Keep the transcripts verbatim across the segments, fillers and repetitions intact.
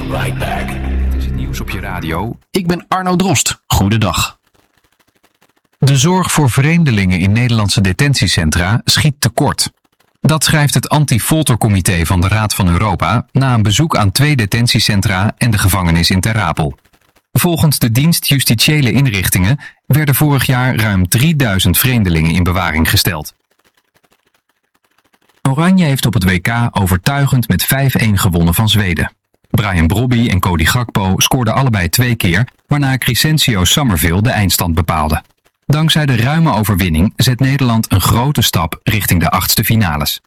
right back. Dit is het nieuws op je radio. Ik ben Arno Drost. Goedendag. De zorg voor vreemdelingen in Nederlandse detentiecentra schiet tekort. Dat schrijft het Anti-Foltercomité van de Raad van Europa na een bezoek aan twee detentiecentra en de gevangenis in Ter Apel. Volgens de dienst Justitiële Inrichtingen werden vorig jaar ruim drieduizend vreemdelingen in bewaring gesteld. Oranje heeft op het W K overtuigend met vijf-een gewonnen van Zweden. Brian Brobby en Cody Gakpo scoorden allebei twee keer, waarna Crescencio Summerville de eindstand bepaalde. Dankzij de ruime overwinning zet Nederland een grote stap richting de achtste finales.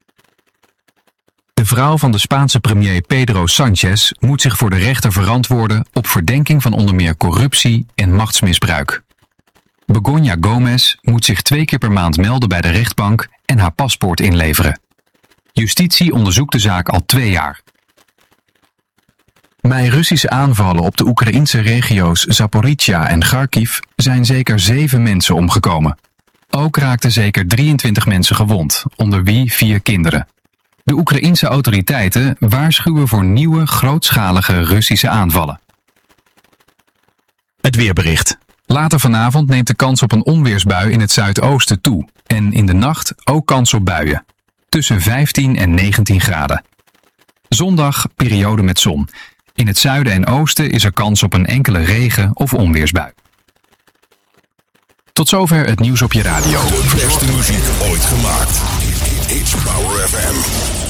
De vrouw van de Spaanse premier Pedro Sánchez moet zich voor de rechter verantwoorden op verdenking van onder meer corruptie en machtsmisbruik. Begoña Gomez moet zich twee keer per maand melden bij de rechtbank en haar paspoort inleveren. Justitie onderzoekt de zaak al twee jaar. Bij Russische aanvallen op de Oekraïnse regio's Zaporizhzhia en Kharkiv zijn zeker zeven mensen omgekomen. Ook raakten zeker drieëntwintig mensen gewond, onder wie vier kinderen. De Oekraïense autoriteiten waarschuwen voor nieuwe grootschalige Russische aanvallen. Het weerbericht. Later vanavond neemt de kans op een onweersbui in het zuidoosten toe en in de nacht ook kans op buien. Tussen vijftien en negentien graden. Zondag periode met zon. In het zuiden en oosten is er kans op een enkele regen- of onweersbui. Tot zover het nieuws op je radio. De beste muziek ooit gemaakt. H-Power F M.